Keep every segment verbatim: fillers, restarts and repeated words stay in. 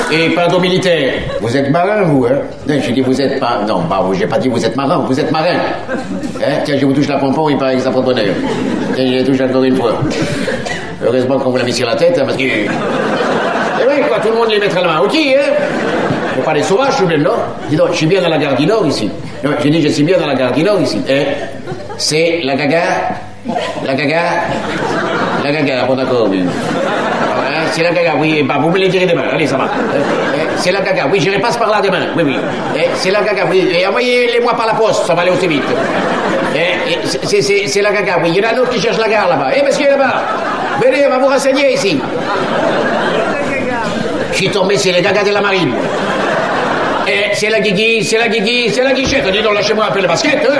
Et pardon militaire, vous êtes marin, vous, hein? Non, j'ai dit vous êtes pas... Non, bah, j'ai pas dit vous êtes marin, vous êtes marin. Hein? Tiens, je vous touche la pompon, il paraît que ça porte bonheur. Tiens, je les touche encore une fois. Heureusement qu'on vous l'a mis sur la tête, hein, parce que... Et oui, quoi, tout le monde les mettra la main au qui, hein? Faut pas les sauvages, tout de même, non? Dis donc, je suis bien dans la gare du Nord, ici. Non, j'ai dit, je suis bien dans la gare du Nord, ici. Hein? C'est la gaga, la gaga, la gaga, bon d'accord, oui. C'est la gaga, oui, bah, vous me les direz demain, allez, ça va. C'est la gaga, oui, j'irai passe par là demain, oui, oui. C'est la gaga, oui, et envoyez-les-moi par la poste, ça va aller aussi vite. C'est la gaga, oui, il y en a un autre qui cherche la gare là-bas. Eh, monsieur, là-bas, venez, on va vous renseigner ici. Je suis tombé, c'est les gagas de la marine. Eh, c'est la guigui, c'est la guigui, c'est la guichette. Dis donc, lâchez-moi un peu le basket, hein.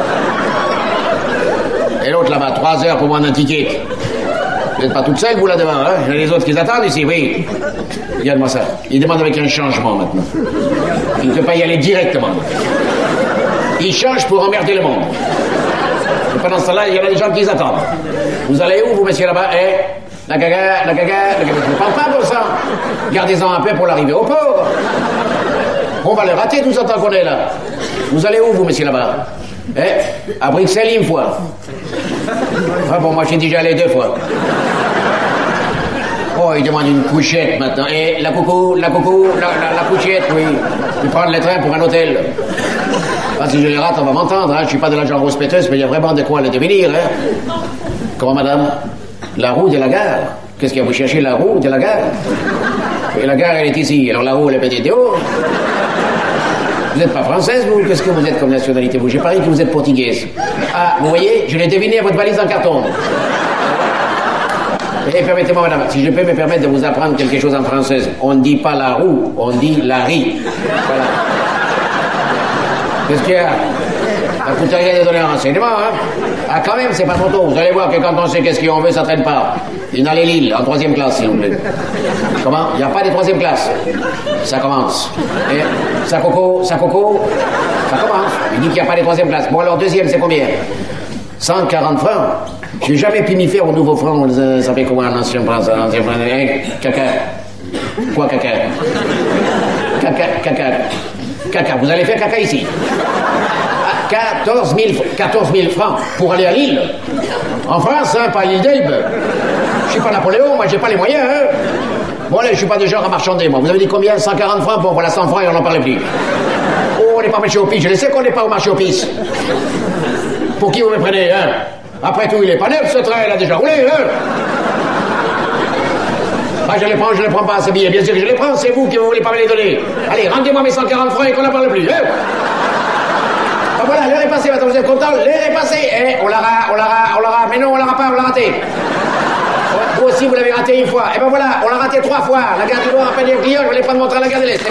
Et l'autre là-bas, trois heures pour prendre un ticket. Vous n'êtes pas toute seule, vous, là-devant, hein? Il y a les autres qui attendent ici, oui. Regarde-moi ça. Il demande avec un changement, maintenant. Il ne peut pas y aller directement. Il change pour emmerder le monde. Et pendant ce temps-là, il y en a des gens qui attendent. Vous allez où, vous, monsieur, là-bas? Eh, la gaga, la gaga, la gaga. Je ne parle pas pour ça. Gardez-en un peu pour l'arrivée au port. On va le rater tout ce temps qu'on est là. Vous allez où, vous, monsieur, là-bas? Eh, à Bruxelles, une fois. Ah bon, moi, j'ai déjà allé deux fois. Oh, il demande une couchette maintenant. Et la coucou, la coucou, la, la, la couchette, oui. Je vais prendre le train pour un hôtel. Ah, si je les rate, on va m'entendre. Hein. Je suis pas de la genre rouspéteuse, mais il y a vraiment de quoi le devenir. Hein. Comment, madame? La roue de la gare. Qu'est-ce qu'il y a? Vous cherchez la roue de la gare? Et la gare, elle est ici. Alors la roue, elle est petite de haut. Vous n'êtes pas française, vous? Qu'est-ce que vous êtes comme nationalité, vous? J'ai parié que vous êtes portugaise. Ah, vous voyez, je l'ai deviné à votre valise en carton. Et permettez-moi, madame, si je peux me permettre de vous apprendre quelque chose en française. On ne dit pas la roue, on dit la riz. Voilà. Qu'est-ce qu'il y a? Ça coûte rien de donner un renseignement, hein? Ah, quand même, c'est pas trop tôt. Vous allez voir que quand on sait qu'est-ce qu'on veut, ça traîne pas. Il a les Lille, en troisième classe, s'il vous plaît. Comment? Il n'y a pas de troisième classe. Ça commence. Et ça coco, ça coco, ça commence. Il dit qu'il n'y a pas de troisième classe. Bon, alors, deuxième, c'est combien? cent quarante francs. Je n'ai jamais pu m'y faire au nouveau franc. Ça fait comment en ancien franc, ça? Ancien franc, hein? Caca. Quoi, caca? Caca, caca. Caca. Vous allez faire caca ici. quatorze mille francs pour aller à Lille. En France, hein, pas à l'île d'Elbe. Je suis pas Napoléon, moi j'ai pas les moyens, hein. Bon, là, je suis pas de genre à marchander, moi. Vous avez dit combien? cent quarante francs? Bon, voilà, cent francs et on n'en parlait plus. Oh, on n'est pas marché au pisse. Je le sais qu'on n'est pas au marché au pisse. Pour qui vous me prenez, hein? Après tout, il est pas neuf, ce train, il a déjà roulé, hein? Ah, je les prends, je les prends pas, ces billets. Bien sûr que je les prends, c'est vous qui ne voulez pas me les donner. Allez, rendez-moi mes cent quarante francs et qu'on n'en parle plus, hein? Ah, voilà, l'heure est passée, maintenant vous êtes content? L'heure est passée. Eh, on l'aura, on l'aura, on l'aura. Mais non, on l'aura pas, on l'a raté. Vous aussi, vous l'avez raté une fois. Et ben voilà, on l'a raté trois fois. La gare du Nord a peine aux clients, je vais les prendre mon train à la gare de l'Est.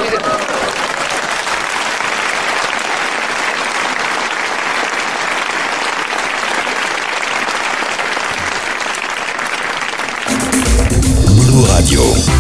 Radio.